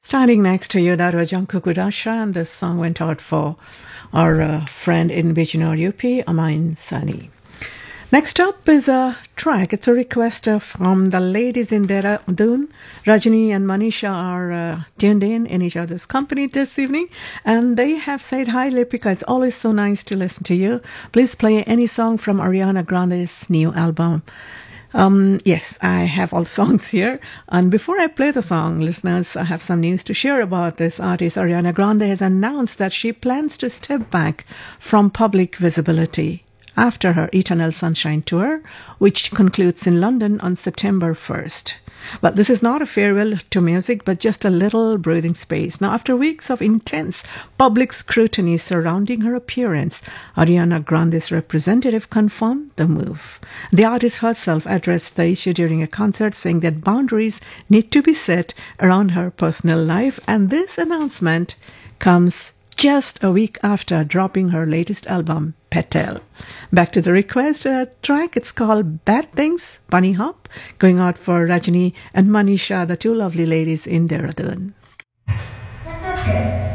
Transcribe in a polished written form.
Standing next to you, that was Janku Kudasha, and this song went out for our friend in Bijnor, UP, Amin Sani. Next up is a track. It's a request from the ladies in Dehradun. Rajni and Manisha are tuned in each other's company this evening, and they have said, "Hi, Lipika, it's always so nice to listen to you. Please play any song from Ariana Grande's new album." Yes, I have all the songs here. And before I play the song, listeners, I have some news to share about this artist. Ariana Grande has announced that she plans to step back from public visibility after her Eternal Sunshine tour, which concludes in London on September 1st. But this is not a farewell to music, but just a little breathing space. Now, after weeks of intense public scrutiny surrounding her appearance, Ariana Grande's representative confirmed the move. The artist herself addressed the issue during a concert, saying that boundaries need to be set around her personal life, and this announcement comes just a week after dropping her latest album, Petal. Back to the request track. It's called Bad Things, Bunny Hop, going out for Rajni and Manisha, the two lovely ladies in Dehradun. That's not good.